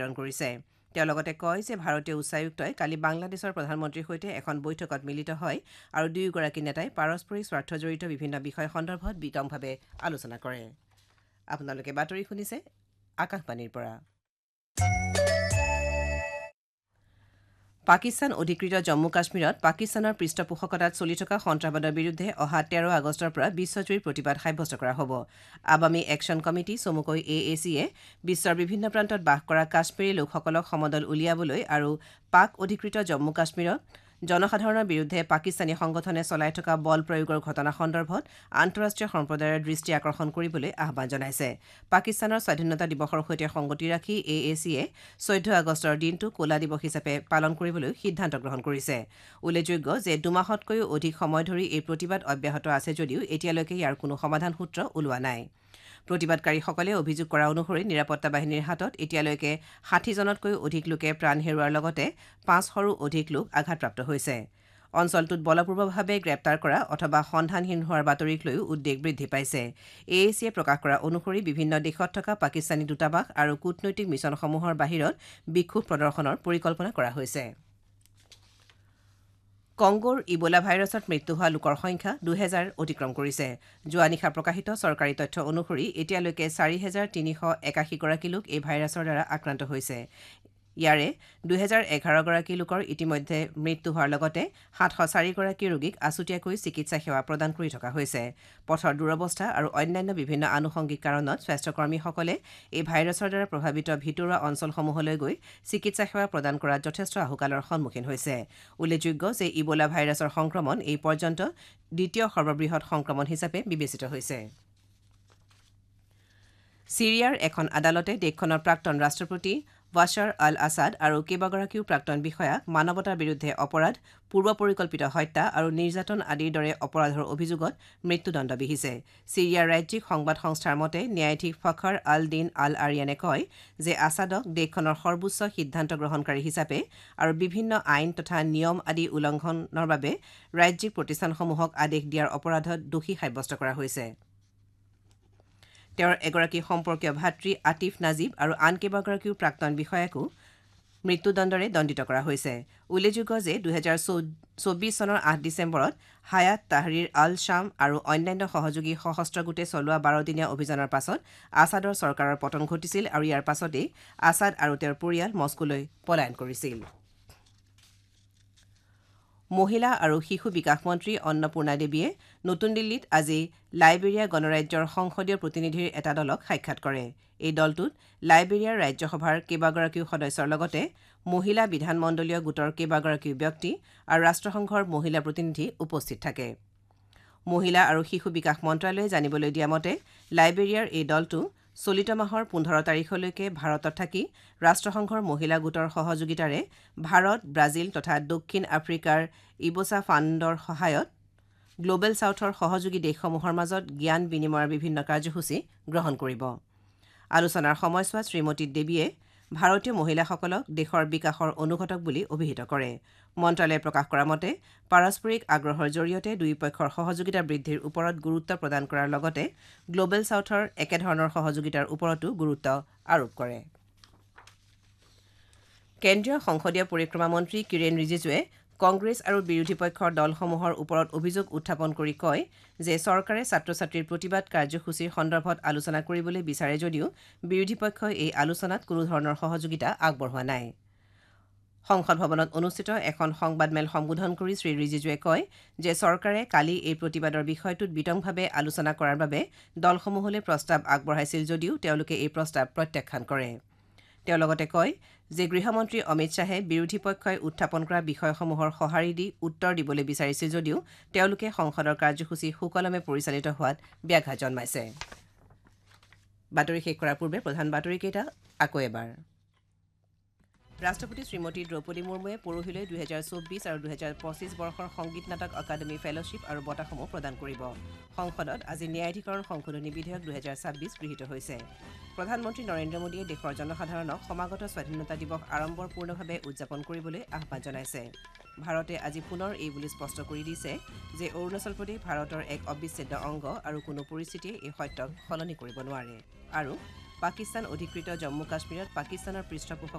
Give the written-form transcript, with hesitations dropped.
প্ৰেৰণ কৰিছে তেওঁ লগতে কয় যে ভাৰতীয় উচ্চায়ুক্তই কালি বাংলাদেশৰ প্ৰধানমন্ত্ৰীৰ সৈতে এখন বৈঠকত মিলিত হয় আৰু দুয়োগৰাকী নেতাই পাৰস্পৰিক স্বাৰ্থজড়িত বিভিন্ন বিষয় সন্দৰ্ভত বিতংভাৱে আলোচনা কৰে আপোনালোকে বাতৰি শুনিছে আকাশবাণীৰ পৰা পাকিস্তান অধিকৃত জম্মু কাশ্মীৰত পাকিস্তানৰ পৃষ্ঠপোষকতাত চলি থকা সন্ত্ৰাসবাদৰ বিৰুদ্ধে অহা 13 আগষ্টৰ পৰা বিশ্বজুৰি প্ৰতিবাদ সাব্যস্ত কৰা হ'ব আৱামী একশ্যন কমিটি চমুকৈ AACয়ে বিশ্বৰ বিভিন্ন প্ৰান্তত বাস কৰা কাশ্মীৰী লোকসকলক সমদল উলিয়াবলৈ আৰু পাক অধিকৃত জম্মু কাশ্মীৰত জনসাধাৰণৰ বিৰুদ্ধে পাকিস্তানী সংগঠনে চলাই থকা বল প্ৰয়োগৰ ঘটনা সন্দৰ্ভত আন্তঃৰাষ্ট্ৰীয় সম্প্ৰদায়ৰ দৃষ্টি আকৰ্ষণ কৰিবলৈ আহ্বান জনাইছে পাকিস্তানৰ স্বাধীনতা দিৱসৰ সৈতে সংগতি ৰাখি AACয়ে 14 আগষ্টৰ দিনটো ক'লা দিৱস হিচাপে পালন কৰিবলৈ সিদ্ধান্ত গ্ৰহণ কৰিছে উল্লেখযোগ্য যে দুমাহতকৈও অধিক সময় ধৰি এই প্ৰতিবাদ অব্যাহত আছে যদিও এতিয়ালৈকে ইয়াৰ কোনো সমাধান সূত্ৰ ওলোৱা নাই প্ৰতিবাদকাৰীসকলে অভিযোগ কৰা অনুসৰি নিৰাপত্তা বাহিনীৰ হাতত এতিয়ালৈকে 60জনতকৈও অধিক লোকে প্ৰাণ হেৰুওৱাৰ লগতে 500ৰো অধিক লোক আঘাতপ্ৰাপ্ত হৈছে অঞ্চলটোত বলপূৰ্বকভাৱে গ্ৰেপ্তাৰ কৰা অথবা সন্ধানহীন হোৱাৰ বাতৰিক লৈও উদ্বেগ বৃদ্ধি পাইছে AACয়ে প্ৰকাশ কৰা অনুসৰি বিভিন্ন দেশত থকা পাকিস্তানী দূতাবাস আৰু কূটনৈতিক মিছনসমূহৰ বাহিৰত বিক্ষোভ প্ৰদৰ্শনৰ পৰিকল্পনা কৰা হৈছে কংগোৰ ইবোলা ভাইৰাছত মৃত্যু হোৱা লোকৰ সংখ্যা 2000 অতিক্ৰম কৰিছে যোৱা নিশা প্ৰকাশিত চৰকাৰী তথ্য অনুসৰি এতিয়ালৈকে 4381 গৰাকী লোক এই ভাইৰাছৰ দ্বাৰা আক্ৰান্ত হৈছে ইয়াৰে 2011 গৰাকী লোকৰ ইতিমধ্যে মৃত্যু হোৱাৰ লগতে 704 গৰাকী ৰোগীক আছুতীয়াকৈ চিকিৎসা সেৱা প্ৰদান কৰি থকা হৈছে পথৰ দুৰৱস্থা আৰু অন্যান্য বিভিন্ন আনুষংগিক কাৰণত স্বাস্থ্যকৰ্মীসকলে এই ভাইৰাছৰ দ্বাৰা প্ৰভাৱিত ভিতৰুৱা অঞ্চলসমূহলৈ গৈ চিকিৎসা সেৱা প্ৰদান কৰাত যথেষ্ট আহুকালৰ সন্মুখীন হৈছে উল্লেখযোগ্য যে ইবোলা ভাইৰাছৰ সংক্ৰমণ এই পৰ্যন্ত দ্বিতীয় সৰ্ববৃহৎ সংক্ৰমণ হিচাপে বিবেচিত হৈছে সিৰিয়াৰ এখন আদালতে দেশখনৰ প্ৰাক্তন ৰাষ্ট্ৰপতি বাশ্বাৰ আল আছাদ আৰু কেইবাগৰাকীও প্ৰাক্তন বিষয়াক মানৱতাৰ বিৰুদ্ধে অপৰাধ পূৰ্ব পৰিকল্পিত হত্যা আৰু নিৰ্যাতন আদিৰ দৰে অপৰাধৰ অভিযোগত মৃত্যুদণ্ড বিহিছে সিৰিয়াৰ ৰাজ্যিক সংবাদ সংস্থাৰ মতে ন্যায়াধীশ ফখৰ আল দিন আল আৰিয়ানে কয় যে আছাদক দেশখনৰ সৰ্বোচ্চ সিদ্ধান্ত গ্ৰহণকাৰী হিচাপে আৰু বিভিন্ন আইন তথা নিয়ম আদি উলংঘনৰ বাবে ৰাজ্যিক প্ৰতিষ্ঠানসমূহক আদেশ দিয়াৰ অপৰাধত দোষী সাব্যস্ত কৰা হৈছে তেওঁৰ এগৰাকী সম্পৰ্কীয় ভাতৃ আতিফ নাজিব আৰু আন কেইবাগৰাকীও প্ৰাক্তন বিষয়াকো মৃত্যুদণ্ডৰে দণ্ডিত কৰা হৈছে উল্লেখযোগ্য যে 2024 চনৰ 8 ডিচেম্বৰত হায়াত তাহৰিৰ আল শ্বাম আৰু অন্যান্য সহযোগী সশস্ত্ৰ গোটে চলোৱা 12দিনীয়া অভিযানৰ পাছত আছাদৰ চৰকাৰৰ পতন ঘটিছিল আৰু ইয়াৰ পাছতেই আছাদ আৰু তেওঁৰ পৰিয়াল মস্কোলৈ পলায়ন কৰিছিল মহিলা আৰু শিশু বিকাশ মন্ত্ৰী অন্নপূৰ্ণা দেৱীয়ে নতুন দিল্লীত আজি লাইবেৰিয়া গণৰাজ্যৰ সংসদীয় প্ৰতিনিধিৰ এটা দলক সাক্ষাৎ কৰে এই দলটোত লাইবেৰিয়াৰ ৰাজ্যসভাৰ কেইবাগৰাকীও সদস্যৰ লগতে মহিলা বিধানমণ্ডলীয় গোটৰ কেইবাগৰাকীও ব্যক্তি আৰু ৰাষ্ট্ৰসংঘৰ মহিলা প্ৰতিনিধি উপস্থিত থাকে মহিলা আৰু শিশু বিকাশ মন্ত্ৰালয়ে জানিবলৈ দিয়া মতে লাইবেৰিয়াৰ এই দলটো চলিত মাহৰ 15 তাৰিখলৈকে ভাৰতত থাকি ৰাষ্ট্ৰসংঘৰ মহিলা গোটৰ সহযোগিতাৰে ভাৰত ব্ৰাজিল তথা দক্ষিণ আফ্ৰিকাৰ ইবোছা ফাণ্ডৰ সহায়ত গ্লোবেল সাউথৰ সহযোগী দেশসমূহৰ মাজত জ্ঞান বিনিময়ৰ বিভিন্ন কাৰ্যসূচী গ্ৰহণ কৰিব আলোচনাৰ সময়ছোৱাত শ্ৰীমতী দেৱীয়ে ভাৰতীয় মহিলাসকলক দেশৰ বিকাশৰ অনুঘটক বুলি অভিহিত কৰে মন্ত্ৰালয়ে প্ৰকাশ কৰা মতে পাৰস্পৰিক আগ্ৰহৰ জৰিয়তে দুই পক্ষৰ সহযোগিতা বৃদ্ধিৰ ওপৰত গুৰুত্ব প্ৰদান কৰাৰ লগতে গ্লোবেল সাউথৰ একেধৰণৰ সহযোগিতাৰ ওপৰতো গুৰুত্ব আৰোপ কৰে কেন্দ্ৰীয় সংসদীয় পৰিক্ৰমা মন্ত্ৰী কিৰেণ ৰিজিজুৱে কংগ্ৰেছ আৰু বিৰোধী পক্ষৰ দলসমূহৰ ওপৰত অভিযোগ উত্থাপন কৰি কয় যে চৰকাৰে ছাত্ৰ ছাত্ৰীৰ প্ৰতিবাদ কাৰ্যসূচীৰ সন্দৰ্ভত আলোচনা কৰিবলৈ বিচাৰে যদিও বিৰোধী পক্ষই এই আলোচনাত কোনো ধৰণৰ সহযোগিতা আগবঢ়োৱা নাই সংসদ ভৱনত অনুষ্ঠিত এখন সংবাদমেল সম্বোধন কৰি শ্ৰী ৰিজিজুৱে কয় যে চৰকাৰে কালি এই প্ৰতিবাদৰ বিষয়টোত বিতংভাৱে আলোচনা কৰাৰ বাবে দলসমূহলৈ প্ৰস্তাৱ আগবঢ়াইছিল যদিও তেওঁলোকে এই প্ৰস্তাৱ প্ৰত্যাখ্যান কৰে তেওঁ লগতে কয় যে গৃহমন্ত্ৰী অমিত শ্বাহে বিৰোধী পক্ষই উত্থাপন কৰা বিষয়সমূহৰ সঁহাৰি দি উত্তৰ দিবলৈ বিচাৰিছিল যদিও তেওঁলোকে সংসদৰ কাৰ্যসূচী সুকলমে পৰিচালিত হোৱাত ব্যাঘাত জন্মাইছে বাতৰি শেষ কৰাৰ পূৰ্বে প্ৰধান বাতৰিকেইটা আকৌ এবাৰ ৰাষ্ট্ৰপতি শ্ৰীমতী দ্ৰৌপদী মুৰ্মুৱে পৰহিলৈ 2024 আৰু 2025 বৰ্ষৰ সংগীত নাটক একাডেমী ফেলোশ্বিপ আৰু বঁটাসমূহ প্ৰদান কৰিব সংসদত আজি ন্যায়াধিকৰণ সংশোধনী বিধেয়ক 2026 গৃহীত হৈছে প্ৰধানমন্ত্ৰী নৰেন্দ্ৰ মোদীয়ে দেশৰ জনসাধাৰণক সমাগত স্বাধীনতা দিৱস আড়ম্বৰপূৰ্ণভাৱে উদযাপন কৰিবলৈ আহ্বান জনাইছে ভাৰতে আজি পুনৰ এই বুলি স্পষ্ট কৰি দিছে যে অৰুণাচল প্ৰদেশ ভাৰতৰ এক অবিচ্ছেদ্য অংগ আৰু কোনো পৰিস্থিতিয়ে এই সত্যক সলনি কৰিব নোৱাৰে আৰু পাকিস্তান অধিকৃত জম্মু কাশ্মীৰত পাকিস্তানৰ পৃষ্ঠপোষক